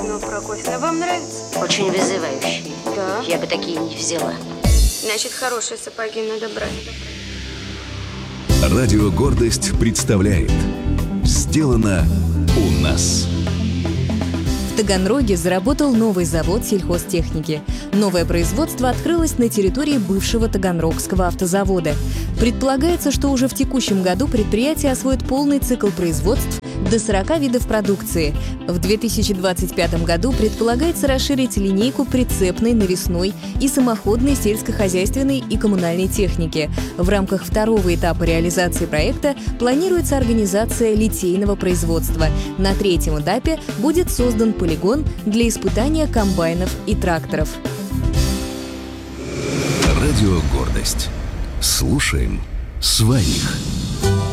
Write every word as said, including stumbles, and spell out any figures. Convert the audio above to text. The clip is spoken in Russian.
Ну, Прокофьевна, вам нравится? Очень вызывающие. Да. Я бы такие не взяла. Значит, хорошие сапоги надо брать. Радио «Гордость» представляет «Сделано у нас». В Таганроге заработал новый завод сельхозтехники. Новое производство открылось на территории бывшего Таганрогского автозавода. Предполагается, что уже в текущем году предприятие освоит полный цикл производств до сорока видов продукции. В две тысячи двадцать пятом году предполагается расширить линейку прицепной, навесной и самоходной сельскохозяйственной и коммунальной техники. В рамках второго этапа реализации проекта планируется организация литейного производства. На третьем этапе будет создан полигон для испытания комбайнов и тракторов. Радио «Гордость». Слушаем своих.